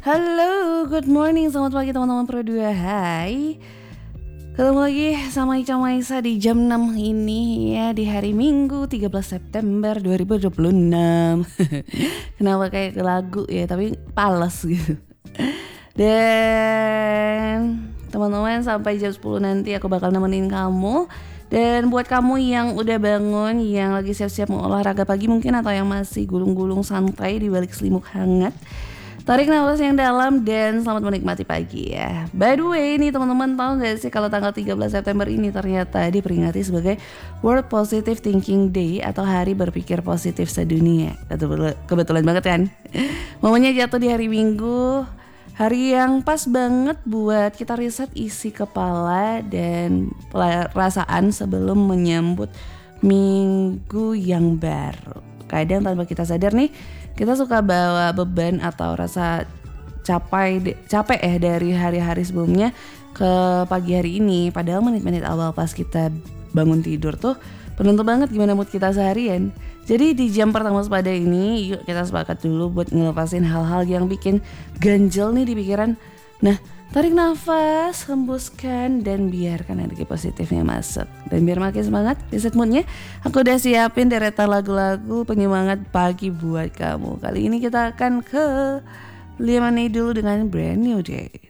Halo, good morning, selamat pagi teman-teman Pro 2. Hai, ketemu lagi sama Ica Maisa di jam 6 ini ya, di hari Minggu 13 September 2026. Kenapa kayak lagu ya, tapi pales gitu. Dan teman-teman, sampai jam 10 nanti aku bakal nemenin kamu. Dan buat kamu yang udah bangun, yang lagi siap-siap mau olahraga pagi mungkin, atau yang masih gulung-gulung santai di balik selimut hangat, tarik nafas yang dalam dan selamat menikmati pagi ya. By the way nih teman-teman, tahu gak sih kalau tanggal 13 September ini ternyata diperingati sebagai World Positive Thinking Day atau Hari Berpikir Positif Sedunia. Kebetulan banget kan. Momennya jatuh di hari Minggu, hari yang pas banget buat kita riset isi kepala dan perasaan sebelum menyambut minggu yang baru. Kadang tanpa kita sadar nih, kita suka bawa beban atau rasa capek dari hari-hari sebelumnya ke pagi hari ini. Padahal menit-menit awal pas kita bangun tidur tuh penentu banget gimana mood kita seharian. Jadi di jam pertama waspada ini, yuk kita sepakat dulu buat ngelepasin hal-hal yang bikin ganjel nih di pikiran. Nah, tarik nafas, hembuskan, dan biarkan energi positifnya masuk. Dan biar makin semangat, reset moodnya, aku udah siapin deretan lagu-lagu penyemangat pagi buat kamu. Kali ini kita akan ke Lemonade dulu dengan Brand New Day.